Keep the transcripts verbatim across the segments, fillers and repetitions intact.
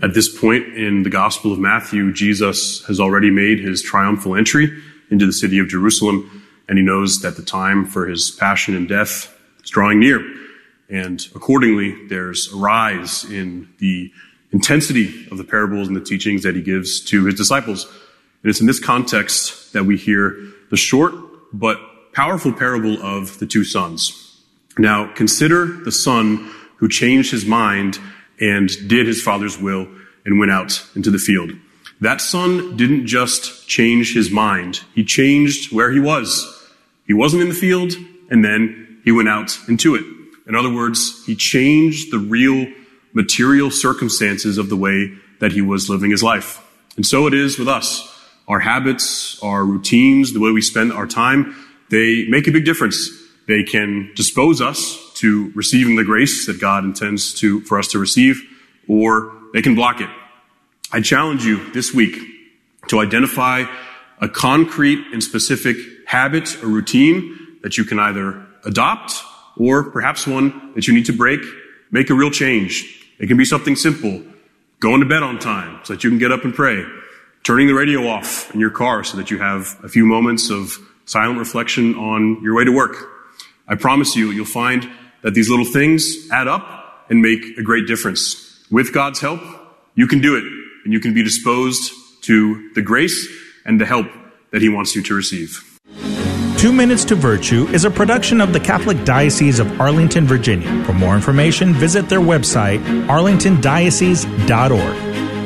At this point in the Gospel of Matthew, Jesus has already made his triumphal entry into the city of Jerusalem, and he knows that the time for his passion and death is drawing near. And accordingly, there's a rise in the intensity of the parables and the teachings that he gives to his disciples. And it's in this context that we hear the short but powerful parable of the two sons. Now, consider the son who changed his mind and did his father's will and went out into the field. That son didn't just change his mind. He changed where he was. He wasn't in the field, and then he went out into it. In other words, he changed the real material circumstances of the way that he was living his life. And so it is with us. Our habits, our routines, the way we spend our time, they make a big difference. They can dispose us to receiving the grace that God intends to for us to receive, or they can block it. I challenge you this week to identify a concrete and specific habit or routine that you can either adopt or perhaps one that you need to break. Make a real change. It can be something simple. Going to bed on time so that you can get up and pray. Turning the radio off in your car so that you have a few moments of silent reflection on your way to work. I promise you, you'll find that these little things add up and make a great difference. With God's help, you can do it, and you can be disposed to the grace and the help that he wants you to receive. Two Minutes to Virtue is a production of the Catholic Diocese of Arlington, Virginia. For more information, visit their website, arlington diocese dot org.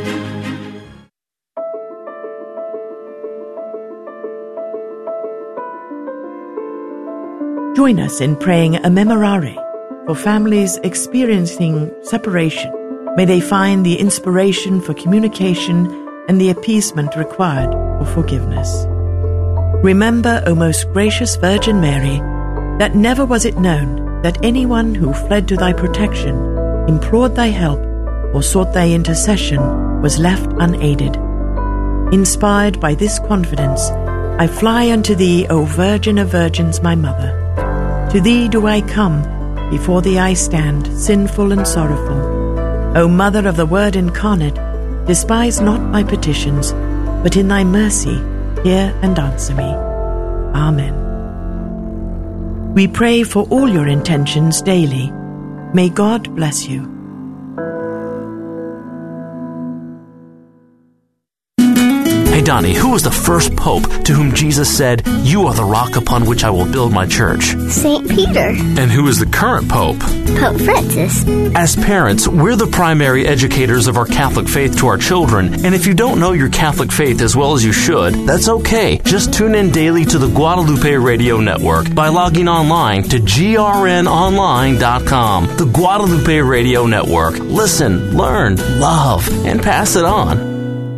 Join us in praying a memorare for families experiencing separation. May they find the inspiration for communication and the appeasement required for forgiveness. Remember, O most gracious Virgin Mary, that never was it known that anyone who fled to thy protection, implored thy help, or sought thy intercession was left unaided. Inspired by this confidence, I fly unto thee, O Virgin of Virgins, my Mother. To thee do I come, before thee I stand, sinful and sorrowful. O Mother of the Word incarnate, despise not my petitions, but in thy mercy hear and answer me. Amen. We pray for all your intentions daily. May God bless you. Hey Donnie, who was the first pope to whom Jesus said, "You are the rock upon which I will build my church"? Saint Peter. And who is the current pope? Pope Francis. As parents, we're the primary educators of our Catholic faith to our children, and if you don't know your Catholic faith as well as you should, that's okay. Just tune in daily to the Guadalupe Radio Network by logging online to G R N online dot com. The Guadalupe Radio Network. Listen, learn, love, and pass it on.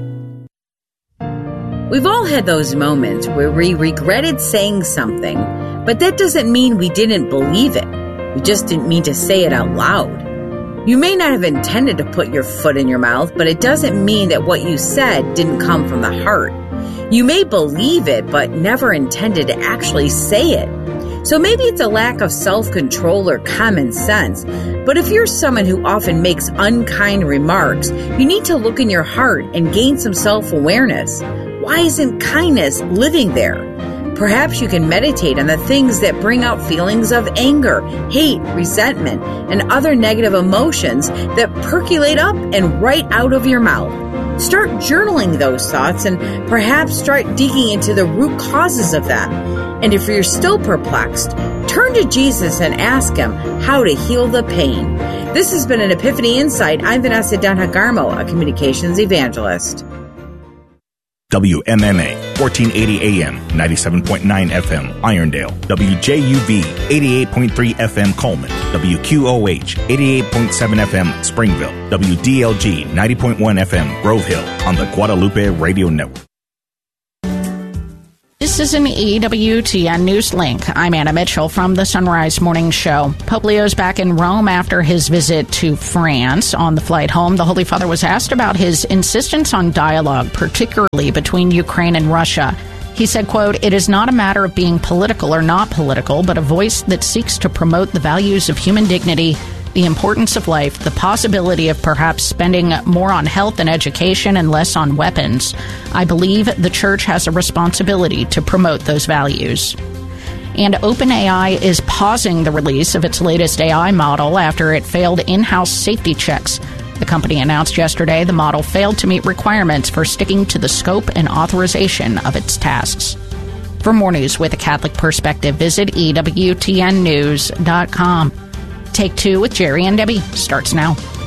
We've all had those moments where we regretted saying something, but that doesn't mean we didn't believe it. We just didn't mean to say it out loud. You may not have intended to put your foot in your mouth, but it doesn't mean that what you said didn't come from the heart. You may believe it, but never intended to actually say it. So maybe it's a lack of self-control or common sense, but if you're someone who often makes unkind remarks, you need to look in your heart and gain some self-awareness. Why isn't kindness living there? Perhaps you can meditate on the things that bring out feelings of anger, hate, resentment, and other negative emotions that percolate up and right out of your mouth. Start journaling those thoughts and perhaps start digging into the root causes of them. And if you're still perplexed, turn to Jesus and ask him how to heal the pain. This has been an Epiphany Insight. I'm Vanessa Donhagarmo, a communications evangelist. W M M A, fourteen eighty A M, ninety-seven point nine F M, Irondale. W J U V, eighty-eight point three F M, Coleman. W Q O H, eighty-eight point seven F M, Springville. W D L G, ninety point one F M, Grove Hill, on the Guadalupe Radio Network. This is an E W T N News Link. I'm Anna Mitchell from the Sunrise Morning Show. Pope Leo's back in Rome after his visit to France. On the flight home, the Holy Father was asked about his insistence on dialogue, particularly between Ukraine and Russia. He said, quote, "It is not a matter of being political or not political, but a voice that seeks to promote the values of human dignity, the importance of life, the possibility of perhaps spending more on health and education and less on weapons, I believe the church has a responsibility to promote those values. And OpenAI is pausing the release of its latest A I model after it failed in-house safety checks. The company announced yesterday the model failed to meet requirements for sticking to the scope and authorization of its tasks. For more news with a Catholic perspective, visit E W T N news dot com. Take Two with Jerry and Debbie starts now.